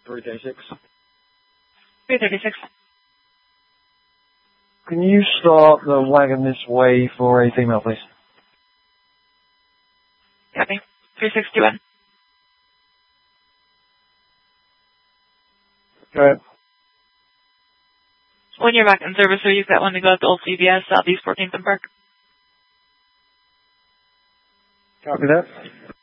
336. 336. Can you start the wagon this way for a female, please? Copy. 361. Go ahead. When you're back in service, so use that one to go up to Old CVS, Southeast 14th and Park. Copy that.